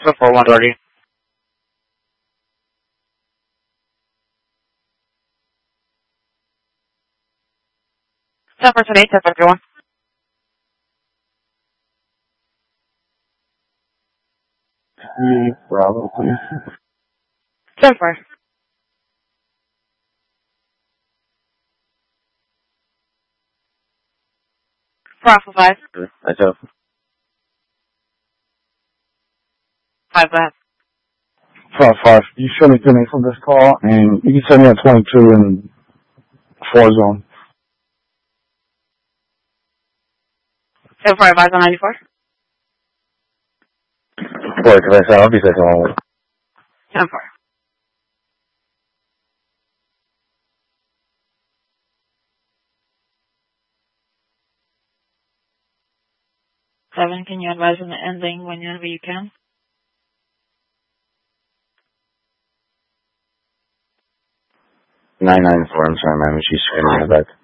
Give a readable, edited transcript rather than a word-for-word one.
before 1:30. 10 for today, 10 for everyone. Bravo. 10 for. For Alpha 5. That's up. 5, go ahead. 5. You show me 10 from this call, and you can send me a 22 in 4 zone. 10 for advise on 94. Boy, can I say, I'll be taking on 10 for. 7, can you advise on the ending whenever you can? 994, I'm sorry, man. She's screaming in the back.